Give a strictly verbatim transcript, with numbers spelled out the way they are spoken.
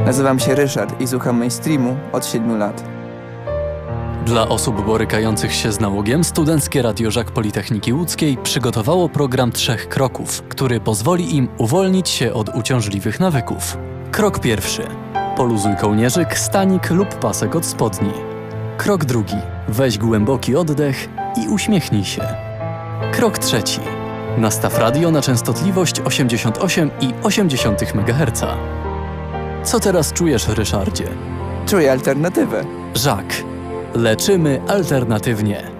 Nazywam się Ryszard i słucham mainstreamu od siedmiu lat. Dla osób borykających się z nałogiem Studenckie Radio Żak Politechniki Łódzkiej przygotowało program trzech kroków, który pozwoli im uwolnić się od uciążliwych nawyków. Krok pierwszy. Poluzuj kołnierzyk, stanik lub pasek od spodni. Krok drugi. Weź głęboki oddech i uśmiechnij się. Krok trzeci. Nastaw radio na częstotliwość osiemdziesiąt osiem i osiem dziesiątych megaherca. Co teraz czujesz, Ryszardzie? Czuję alternatywę. Żak. Leczymy alternatywnie.